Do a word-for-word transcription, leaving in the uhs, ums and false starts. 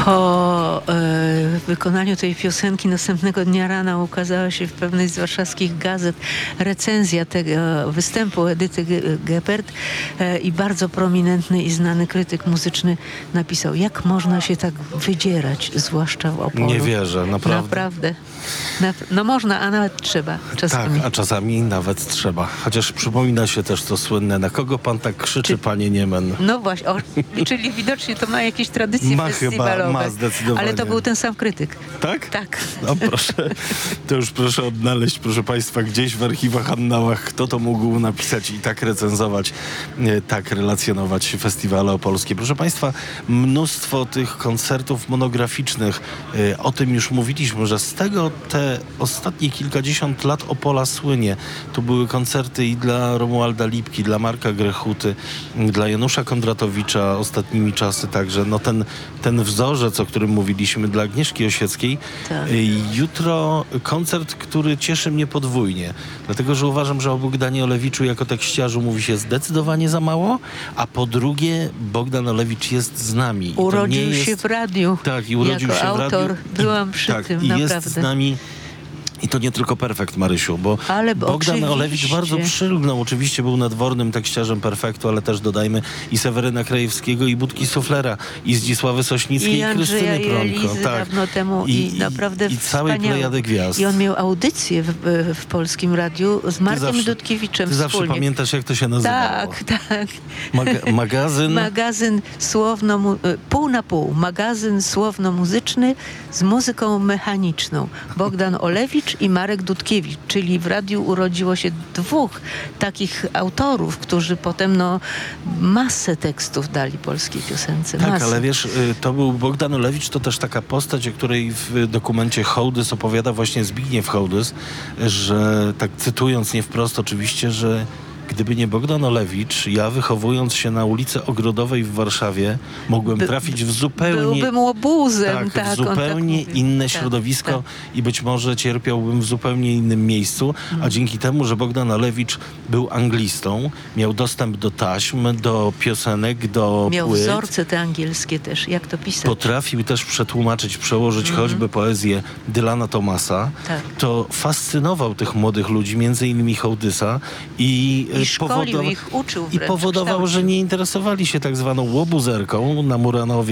Po e, wykonaniu tej piosenki następnego dnia rana ukazała się w pewnej z warszawskich gazet recenzja tego występu Edyty Geppert e, i bardzo prominentny i znany krytyk muzyczny napisał: jak można się tak wydzierać, zwłaszcza w Opolu. Nie wierzę, naprawdę. Naprawdę. Na, no można, a nawet trzeba czasami. Tak, a czasami nawet trzeba. Chociaż przypomina się też to słynne: na kogo pan tak krzyczy, Czy- panie Niemen? No właśnie, o, czyli widocznie to ma jakieś tradycje Ma chyba, festiwalowe. ma zdecydowanie. Ale to był ten sam krytyk. Tak? Tak. No proszę, to już proszę odnaleźć, proszę państwa, gdzieś w archiwach, annałach, kto to mógł napisać i tak recenzować, e, tak relacjonować festiwale opolskie. Proszę państwa, mnóstwo tych koncertów monograficznych, e, o tym już mówiliśmy, że z tego te ostatnie kilkadziesiąt lat Opola słynie. Tu były koncerty i dla Romualda Lipki, dla Marka Grechuty, dla Janusza Kondratowicza ostatnimi czasy także. No ten, ten wzorzec, o którym mówiliśmy, dla Agnieszki Osieckiej. Tak. Jutro koncert, który cieszy mnie podwójnie, dlatego że uważam, że o Bogdanie Olewiczu jako tekściarzu mówi się zdecydowanie za mało, a po drugie Bogdan Olewicz jest z nami. I to Urodził nie się jest... w radiu. Tak, i urodził jako się autor. w radiu. Byłam przy tak, tym, i naprawdę. jest z nami. I to nie tylko Perfekt, Marysiu, bo Ale Bogdan oczywiście. Olewicz bardzo przylgnął. Oczywiście był nadwornym tekściarzem Perfektu, ale też dodajmy i Seweryna Krajewskiego, i Budki Suflera, i Zdzisławy Sośnickiej, I i Andrzeja Krystyny i Pronko. Elizy Tak. dawno temu i, naprawdę I całej wspaniały. plejady gwiazd. I on miał audycję w, w Polskim Radiu z Markiem zawsze- Dudkiewiczem Ty zawsze wspólnie. pamiętasz, jak to się nazywało. Tak, tak. Maga- magazyn... Magazyn słowno, mu- pół na pół. Magazyn słowno-muzyczny z muzyką mechaniczną. Bogdan Olewicz i Marek Dudkiewicz, czyli w radiu urodziło się dwóch takich autorów, którzy potem no masę tekstów dali polskiej piosence. Tak, masę. ale wiesz, y, to był Bogdan Olewicz, to też taka postać, o której w dokumencie Hołdys opowiada właśnie Zbigniew Hołdys, że tak cytując nie wprost oczywiście, że gdyby nie Bogdan Olewicz, ja wychowując się na ulicy Ogrodowej w Warszawie, mogłem By- trafić w zupełnie... Byłbym łobuzem. Tak, Tak, w on tak zupełnie mówił. inne Tak, środowisko tak. i być może cierpiałbym w zupełnie innym miejscu, a dzięki temu, że Bogdan Olewicz był anglistą, miał dostęp do taśm, do piosenek, do Miał płyt, wzorce te angielskie też, jak to pisać. potrafił też przetłumaczyć, przełożyć choćby poezję Dylana Thomasa, Tak. to fascynował tych młodych ludzi, między innymi Hołdysa i, I e, szkolił ich, uczył i wręcz, powodował, że kształcił. nie interesowali się tak zwaną łobuzerką na Muranowie